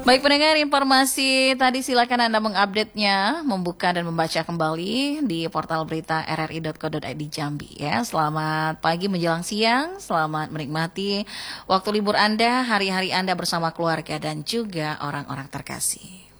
Baik pendengar, informasi tadi silakan Anda mengupdate-nya, membuka dan membaca kembali di portal berita rri.co.id Jambi ya. Selamat pagi menjelang siang, selamat menikmati waktu libur Anda, hari-hari Anda bersama keluarga dan juga orang-orang terkasih.